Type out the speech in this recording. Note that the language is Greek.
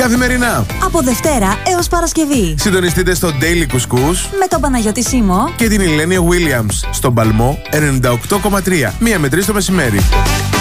Καθημερινά. Από Δευτέρα έως Παρασκευή. Συντονιστείτε στο Daily Couscous με τον Παναγιώτη Σίμω και την Ηλένια Williams στον Παλμό 98,3. 1 με 3 το μεσημέρι.